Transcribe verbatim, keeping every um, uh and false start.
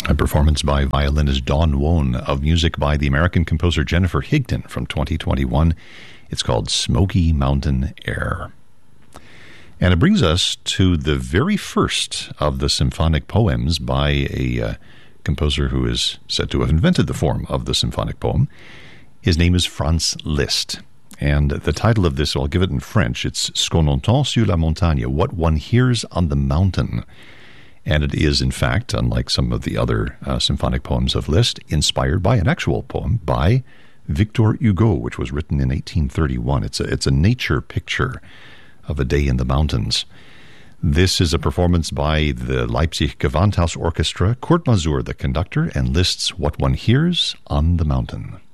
A performance by violinist Dawn Wone of music by the American composer Jennifer Higdon from twenty twenty-one. It's called Smoky Mountain Air. And it brings us to the very first of the symphonic poems by a uh, composer who is said to have invented the form of the symphonic poem. His name is Franz Liszt. And the title of this, I'll give it in French, it's Ce qu'on entend sur la montagne, What One Hears on the Mountain. And it is, in fact, unlike some of the other uh, symphonic poems of Liszt, inspired by an actual poem by Victor Hugo, which was written in eighteen thirty-one. It's a, it's a nature picture of a day in the mountains. This is a performance by the Leipzig Gewandhaus Orchestra, Kurt Masur, the conductor, and Liszt's What One Hears on the Mountain.